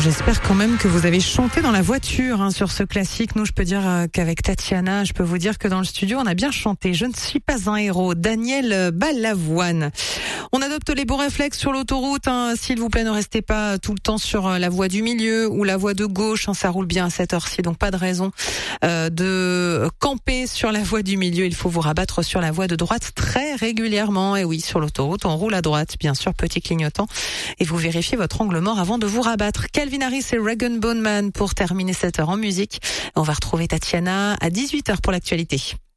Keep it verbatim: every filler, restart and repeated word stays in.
j'espère quand même que vous avez chanté dans la voiture hein, sur ce classique. Nous, je peux dire euh, qu'avec Tatiana, je peux vous dire que dans le studio, on a bien chanté. Je ne suis pas un héros. Daniel Balavoine. On adopte les bons réflexes sur l'autoroute. Hein. S'il vous plaît, ne restez pas tout le temps sur la voie du milieu ou la voie de gauche. Hein. Ça roule bien à cette heure-ci, donc pas de raison euh, de camper sur la voie du milieu. Il faut vous rabattre sur la voie de droite très régulièrement. Et oui, sur l'autoroute, on roule à droite, bien sûr, petit clignotant. Et vous vérifiez votre angle mort avant de vous rabattre. Calvin Harris et Rag and Bone Man pour terminer cette heure en musique. On va retrouver Tatiana à dix-huit heures pour l'actualité.